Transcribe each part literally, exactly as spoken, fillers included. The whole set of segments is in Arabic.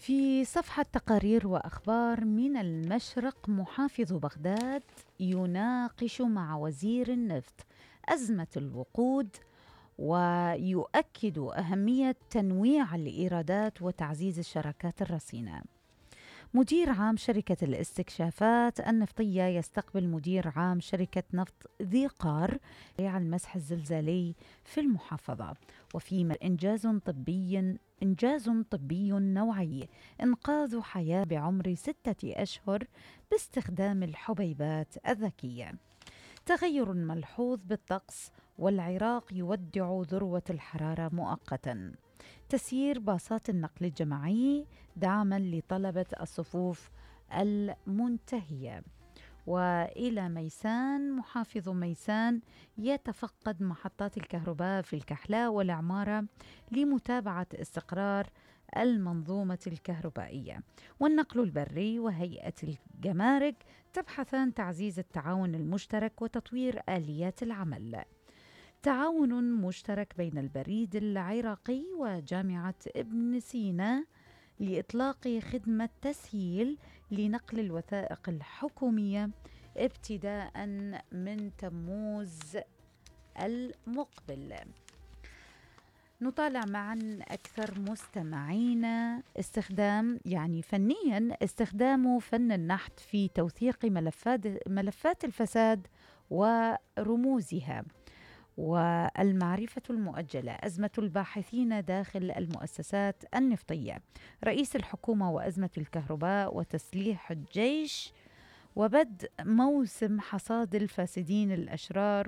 في صفحة تقارير وأخبار من المشرق، محافظ بغداد يناقش مع وزير النفط أزمة الوقود، ويؤكد أهمية تنويع الإيرادات وتعزيز الشراكات الرصينة. مدير عام شركة الاستكشافات النفطية يستقبل مدير عام شركة نفط ذي قار على المسح الزلزالي في المحافظة. وفي إنجاز طبي إنجاز طبي نوعي، إنقاذ حياة بعمر ستة أشهر باستخدام الحبيبات الذكية. تغير ملحوظ بالطقس، والعراق يودع ذروة الحرارة مؤقتاً. تسيير باصات النقل الجماعي دعماً لطلبة الصفوف المنتهية. وإلى ميسان، محافظ ميسان يتفقد محطات الكهرباء في الكحلاء والعمارة لمتابعة استقرار المنظومة الكهربائية. والنقل البري وهيئة الجمارك تبحثان تعزيز التعاون المشترك وتطوير آليات العمل. تعاون مشترك بين البريد العراقي وجامعة ابن سينا لإطلاق خدمة تسهيل لنقل الوثائق الحكومية ابتداء من تموز المقبل. نطالع معا أكثر مستمعينا استخدام يعني فنيا استخدام فن النحت في توثيق ملفات ملفات الفساد ورموزها. والمعرفة المؤجلة، أزمة الباحثين داخل المؤسسات النفطية، رئيس الحكومة وأزمة الكهرباء وتسليح الجيش، وبدء موسم حصاد الفاسدين الأشرار،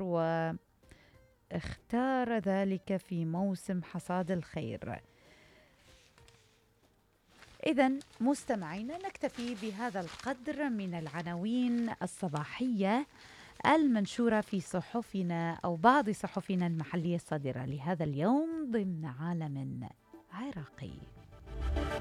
واختار ذلك في موسم حصاد الخير. إذن مستمعينا، نكتفي بهذا القدر من العناوين الصباحية المنشورة في صحفنا أو بعض صحفنا المحلية الصادرة لهذا اليوم ضمن عالم عراقي.